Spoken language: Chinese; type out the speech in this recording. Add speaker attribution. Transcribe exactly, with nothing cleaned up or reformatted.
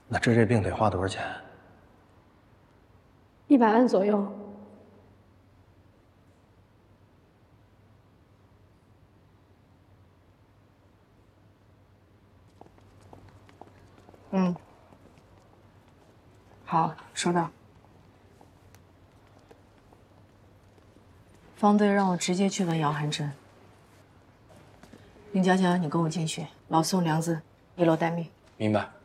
Speaker 1: 那治这病得花多少钱？
Speaker 2: 一百万左右。
Speaker 3: 嗯，好，收到。方队让我直接去问姚寒真。林佳佳，你跟我进去，老宋、梁子一楼待命。
Speaker 4: 明白。